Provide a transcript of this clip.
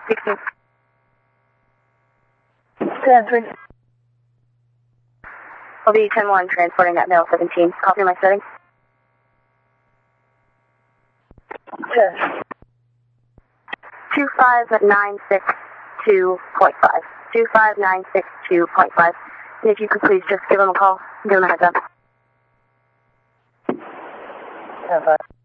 16. 10-3. I'll be 10-1 transporting that male 17. Copy my setting. 10. 25962.5. 25962.5. And if you could please just give him a call, give him a heads up. 10-5.